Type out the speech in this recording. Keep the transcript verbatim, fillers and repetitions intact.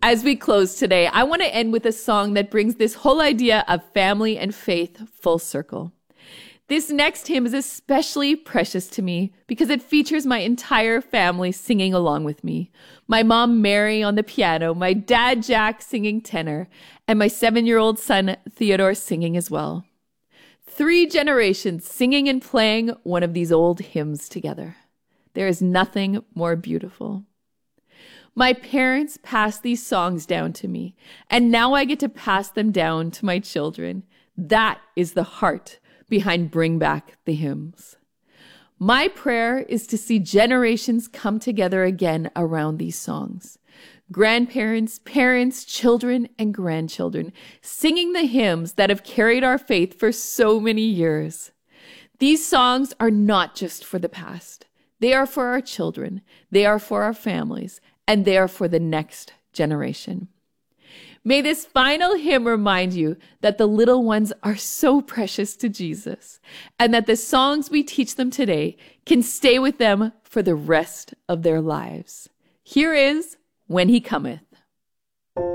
As we close today, I want to end with a song that brings this whole idea of family and faith full circle. This next hymn is especially precious to me because it features my entire family singing along with me. My mom, Mary, on the piano, my dad, Jack, singing tenor, and my seven-year-old son, Theodore, singing as well. Three generations singing and playing one of these old hymns together. There is nothing more beautiful. My parents passed these songs down to me, and now I get to pass them down to my children. That is the heart behind Bring Back the Hymns. My prayer is to see generations come together again around these songs. Grandparents, parents, children, and grandchildren singing the hymns that have carried our faith for so many years. These songs are not just for the past. They are for our children. They are for our families. And they are for the next generation. May this final hymn remind you that the little ones are so precious to Jesus and that the songs we teach them today can stay with them for the rest of their lives. Here is When He Cometh.